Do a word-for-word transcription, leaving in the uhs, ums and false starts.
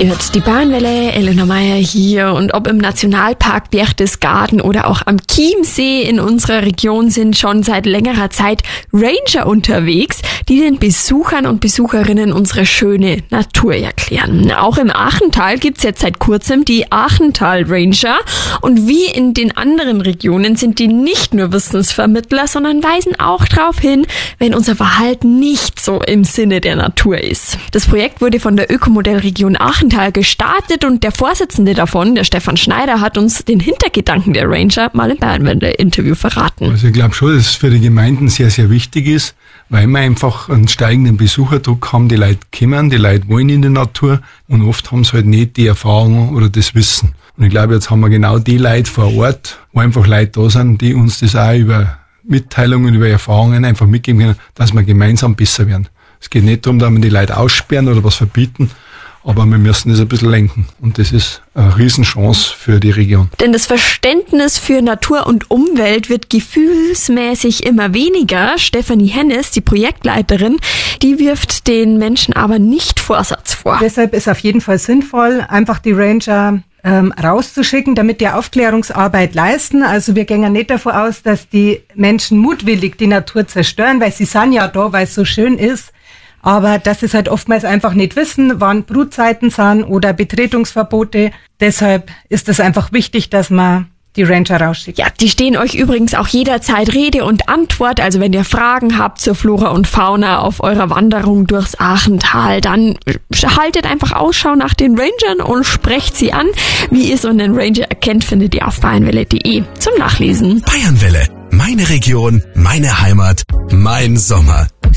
Ihr hört die Bayernwelle, Elena Meyer hier, und ob im Nationalpark Berchtesgaden oder auch am Chiemsee in unserer Region sind schon seit längerer Zeit Ranger unterwegs, die den Besuchern und Besucherinnen unsere schöne Natur erklären. Auch im Achental gibt's jetzt seit kurzem die Achental Ranger, und wie in den anderen Regionen sind die nicht nur Wissensvermittler, sondern weisen auch darauf hin, wenn unser Verhalten nicht so im Sinne der Natur ist. Das Projekt wurde von der Ökomodellregion Achental gestartet, und der Vorsitzende davon, der Stefan Schneider, hat uns den Hintergedanken der Ranger mal im Bayernwelle-Interview verraten. Also ich glaube schon, dass es für die Gemeinden sehr, sehr wichtig ist, weil wir einfach einen steigenden Besucherdruck haben. Die Leute kommen, die Leute wollen in die Natur, und oft haben sie halt nicht die Erfahrung oder das Wissen. Und ich glaube, jetzt haben wir genau die Leute vor Ort, wo einfach Leute da sind, die uns das auch über Mitteilungen, über Erfahrungen einfach mitgeben können, dass wir gemeinsam besser werden. Es geht nicht darum, dass wir die Leute aussperren oder was verbieten, aber wir müssen das ein bisschen lenken. Und das ist eine Riesenchance für die Region. Denn das Verständnis für Natur und Umwelt wird gefühlsmäßig immer weniger. Stefanie Hennes, die Projektleiterin, die wirft den Menschen aber nicht Vorsatz vor. Deshalb ist auf jeden Fall sinnvoll, einfach die Ranger ähm, rauszuschicken, damit die Aufklärungsarbeit leisten. Also wir gehen ja nicht davon aus, dass die Menschen mutwillig die Natur zerstören, weil sie sind ja da, weil es so schön ist. Aber dass sie es halt oftmals einfach nicht wissen, wann Brutzeiten sind oder Betretungsverbote. Deshalb ist es einfach wichtig, dass man die Ranger rausschickt. Ja, die stehen euch übrigens auch jederzeit Rede und Antwort. Also wenn ihr Fragen habt zur Flora und Fauna auf eurer Wanderung durchs Achental, dann haltet einfach Ausschau nach den Rangern und sprecht sie an. Wie ihr so einen Ranger erkennt, findet ihr auf bayernwelle punkt de zum Nachlesen. Bayernwelle, meine Region, meine Heimat, mein Sommer.